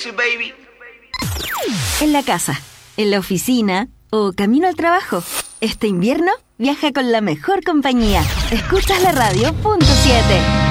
En la casa, en la oficina o camino al trabajo. Este invierno viaja con la mejor compañía. Escuchas la radio .7.